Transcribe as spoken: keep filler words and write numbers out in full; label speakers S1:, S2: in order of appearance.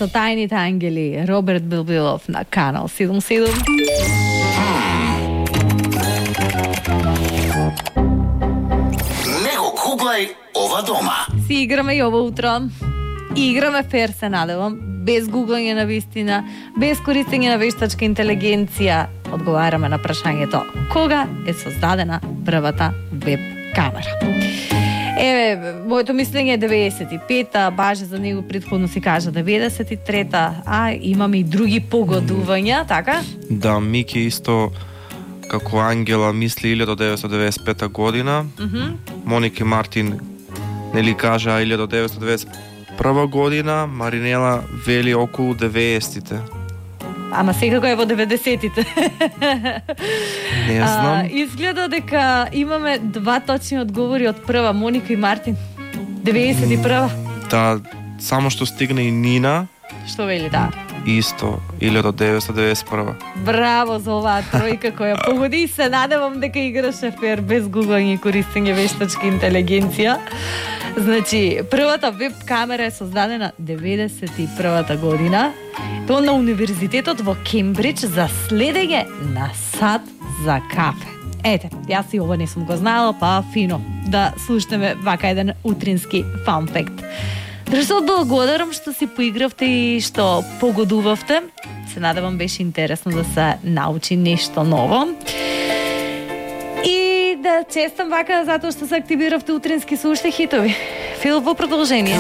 S1: со тајните ангели, Роберт Билбилов на Канал седумдесет и седум.
S2: Не го куглај ова дома.
S1: Си играме и ова утро. Играме фер, се надевам, без гуглање на вистина, без користење на вештачка интелигенција. Одговараме на прашањето: кога е создадена првата веб камера? Еве, моето мислење е деветдесет и пета, Баже за него претходно си кажа деветдесет и трета, а имаме и други погодувања, така?
S3: Да, Мики исто како Ангела мисли илјада деветстотини деветдесет и пета година.
S1: Mm-hmm.
S3: Моники Мартин нели кажа илјада деветстотини деветдесет и прва година, Маринела вели околу деветдесетите.
S1: Ама секако е во деветдесетите.
S3: Не знам.
S1: А, изгледа дека имаме два точни одговори од прва, Моника и Мартин. деветдесет и прва.
S3: Да, само што стигне и Нина.
S1: Што вели, да?
S3: Исто, илјада деветстотини деветдесет и прва.
S1: Браво за оваа тројка која погоди и се надевам дека играше фер без гуглање и користење вештачка интелигенција. Значи, првата веб камера е создадена деветдесет и првата година. Тоа на Универзитетот во Кембридж за следење на сад за кафе. Ете, јас и ова не сум го знаела, па фино да слушнеме вака еден утрински фан факт. Да се одблагодарам што си поигравте и што погодувавте. Се надевам беше интересно да се научи нешто ново. И да честам вака затоа што се активиравте утрински слушате хитови. Фил во продолжение.